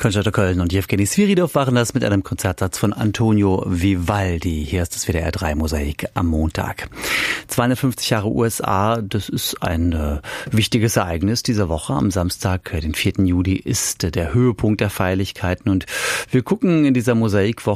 Concerto Köln und Jewgeni Sviridov waren das mit einem Konzertsatz von Antonio Vivaldi. Hier ist das WDR 3 Mosaik am Montag. 250 Jahre USA, das ist ein wichtiges Ereignis dieser Woche. Am Samstag, den 4. Juli, ist der Höhepunkt der Feierlichkeiten und wir gucken in dieser Mosaikwoche